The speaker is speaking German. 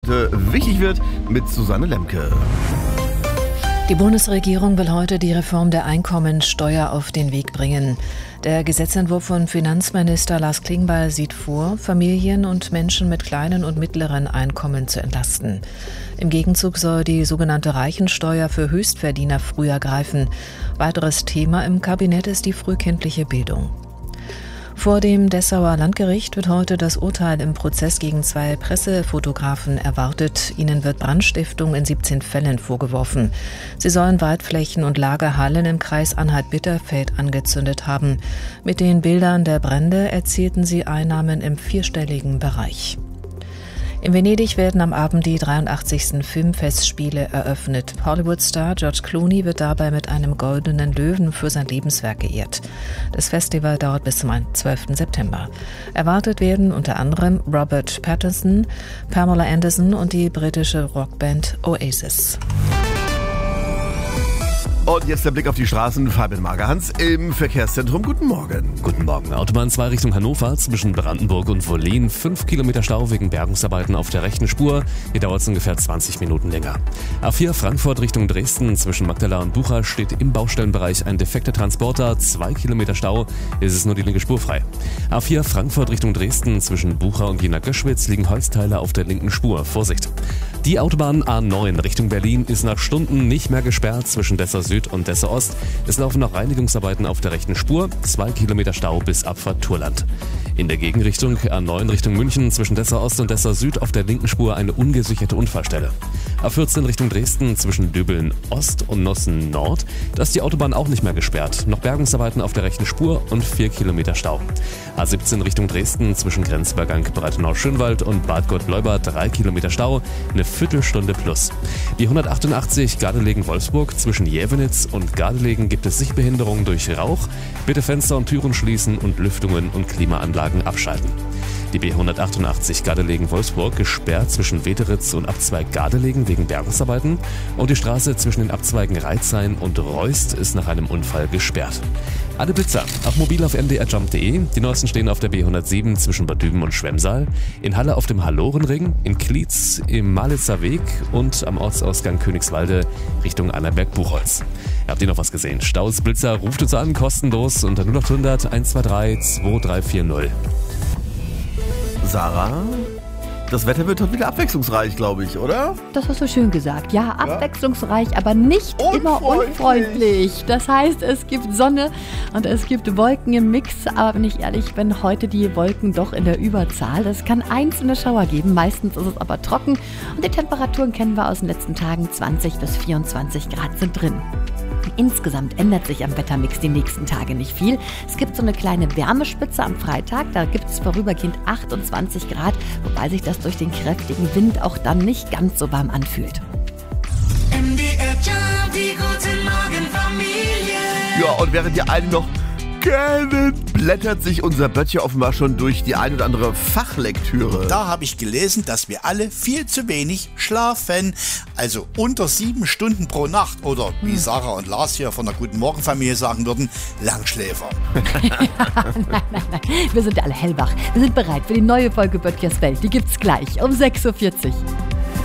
Wichtig wird mit Susanne Lemke. Die Bundesregierung will heute die Reform der Einkommensteuer auf den Weg bringen. Der Gesetzentwurf von Finanzminister Lars Klingbeil sieht vor, Familien und Menschen mit kleinen und mittleren Einkommen zu entlasten. Im Gegenzug soll die sogenannte Reichensteuer für Höchstverdiener früher greifen. Weiteres Thema im Kabinett ist die frühkindliche Bildung. Vor dem Dessauer Landgericht wird heute das Urteil im Prozess gegen 2 Pressefotografen erwartet. Ihnen wird Brandstiftung in 17 Fällen vorgeworfen. Sie sollen Waldflächen und Lagerhallen im Kreis Anhalt-Bitterfeld angezündet haben. Mit den Bildern der Brände erzielten sie Einnahmen im 4-stelligen Bereich. In Venedig werden am Abend die 83. Filmfestspiele eröffnet. Hollywood-Star George Clooney wird dabei mit einem goldenen Löwen für sein Lebenswerk geehrt. Das Festival dauert bis zum 12. September. Erwartet werden unter anderem Robert Pattinson, Pamela Anderson und die britische Rockband Oasis. Und jetzt der Blick auf die Straßen. Fabian Magerhans im Verkehrszentrum. Guten Morgen. Guten Morgen. Autobahn 2 Richtung Hannover zwischen Brandenburg und Wollin. 5 Kilometer Stau wegen Bergungsarbeiten auf der rechten Spur. Hier dauert es ungefähr 20 Minuten länger. A4 Frankfurt Richtung Dresden zwischen Magdala und Bucha steht im Baustellenbereich ein defekter Transporter. 2 Kilometer Stau. Es ist nur die linke Spur frei. A4 Frankfurt Richtung Dresden zwischen Bucha und Jena-Göschwitz liegen Holzteile auf der linken Spur. Vorsicht. Die Autobahn A9 Richtung Berlin ist nach Stunden nicht mehr gesperrt zwischen Dessau Süd und Dessau Ost. Es laufen noch Reinigungsarbeiten auf der rechten Spur. 2 Kilometer Stau bis Abfahrt Turland. In der Gegenrichtung A9 Richtung München zwischen Dessau Ost und Dessau Süd auf der linken Spur eine ungesicherte Unfallstelle. A14 Richtung Dresden zwischen Döbeln Ost und Nossen Nord. Da ist die Autobahn auch nicht mehr gesperrt. Noch Bergungsarbeiten auf der rechten Spur und 4 Kilometer Stau. A17 Richtung Dresden zwischen Grenzübergang Breitenau-Schönwald und Bad Gott-Leubert 3 Kilometer Stau, eine Viertelstunde plus. Die 188 Gardelegen-Wolfsburg zwischen Jävenitz und Gardelegen gibt es Sichtbehinderungen durch Rauch. Bitte Fenster und Türen schließen und Lüftungen und Klimaanlagen abschalten. Die B188 Gardelegen-Wolfsburg gesperrt zwischen Wederitz und Abzweig Gardelegen wegen Bergungsarbeiten und die Straße zwischen den Abzweigen Reitzhain und Reust ist nach einem Unfall gesperrt. Alle Blitzer auch mobil auf mdrjump.de. Die neuesten stehen auf der B107 zwischen Bad Düben und Schwemmsaal, in Halle auf dem Hallorenring, in Klietz im Malitzer Weg und am Ortsausgang Königswalde Richtung Annaberg-Buchholz. Habt ihr noch was gesehen? Staus, Blitzer, ruft uns an, kostenlos unter 0800 123 2340. Sarah, das Wetter wird heute wieder abwechslungsreich, glaube ich, oder? Das hast du schön gesagt. Ja, abwechslungsreich, aber nicht immer unfreundlich. Das heißt, es gibt Sonne und es gibt Wolken im Mix. Aber wenn ich ehrlich bin, heute die Wolken doch in der Überzahl. Es kann einzelne Schauer geben, meistens ist es aber trocken. Und die Temperaturen kennen wir aus den letzten Tagen. 20 bis 24 Grad sind drin. Insgesamt ändert sich am Wettermix die nächsten Tage nicht viel. Es gibt so eine kleine Wärmespitze am Freitag, da gibt es vorübergehend 28 Grad, wobei sich das durch den kräftigen Wind auch dann nicht ganz so warm anfühlt. Die gute Morgenfamilie. Ja, und während ihr alle noch kennen, blättert sich unser Böttcher offenbar schon durch die ein oder andere Fachlektüre. Da habe ich gelesen, dass wir alle viel zu wenig schlafen. Also unter 7 Stunden pro Nacht. Oder wie Sarah und Lars hier von der Guten Morgenfamilie sagen würden, Langschläfer. Nein. Wir sind alle hellwach. Wir sind bereit für die neue Folge Böttchers Welt. Die gibt's gleich um 6.40 Uhr.